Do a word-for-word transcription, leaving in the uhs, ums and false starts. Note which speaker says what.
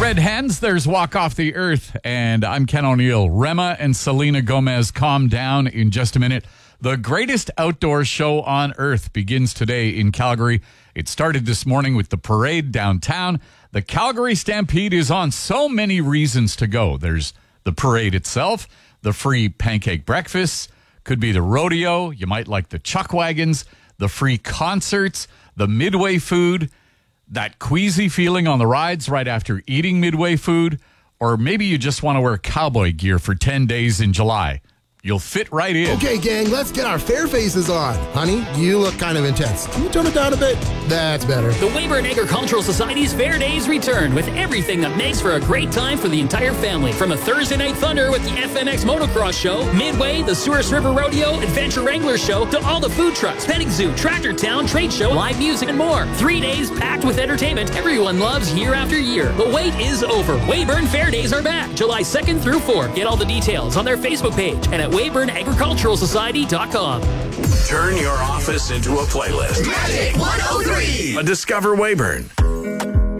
Speaker 1: Red Hens, there's Walk Off the Earth, and I'm Ken O'Neill. Rema and Selena Gomez, Calm Down in just a minute. The greatest outdoor show on earth begins today in Calgary. It started this morning with the parade downtown. The Calgary Stampede is on so many reasons to go. There's the parade itself, the free pancake breakfasts, could be the rodeo, you might like the chuck wagons, the free concerts, the Midway food, that queasy feeling on the rides right after eating Midway food, or maybe you just want to wear cowboy gear for ten days in July. You'll fit right in.
Speaker 2: Okay, gang, let's get our fair faces on. Honey, you look kind of intense. Can you tone it down a bit? That's better.
Speaker 3: The Weyburn Agricultural Society's Fair Days return with everything that makes for a great time for the entire family. From a Thursday Night Thunder with the F M X Motocross Show, Midway, the Souris River Rodeo, Adventure Wrangler Show, to all the food trucks, petting zoo, Tractor Town, trade show, live music, and more. Three days packed with entertainment everyone loves year after year. The wait is over. Weyburn Fair Days are back July second through fourth. Get all the details on their Facebook page and at Weyburn Agricultural Society dot com.
Speaker 4: Turn your office into a playlist.
Speaker 5: Magic one oh three.
Speaker 4: A Discover Weyburn.